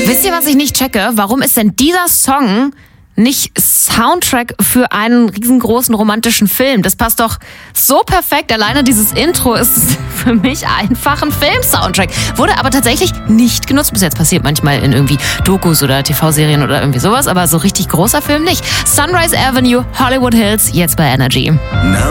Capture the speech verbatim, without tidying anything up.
Wisst ihr, was ich nicht checke? Warum ist denn dieser Song nicht Soundtrack für einen riesengroßen romantischen Film? Das passt doch so perfekt. Alleine dieses Intro ist für mich einfach ein Film-Soundtrack. Wurde aber tatsächlich nicht genutzt. Bis jetzt passiert manchmal in irgendwie Dokus oder T V-Serien oder irgendwie sowas, aber so richtig großer Film nicht. Sunrise Avenue, Hollywood Hills, jetzt bei Energy.